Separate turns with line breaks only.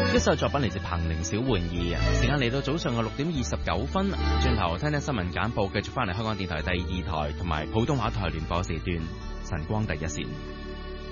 呢首作品嚟自彭羚小玩意啊！時間嚟到早上嘅6:29，轉頭聽聽新聞簡報，繼續翻嚟香港電台第2台同埋普通話台聯播時段晨光第一線。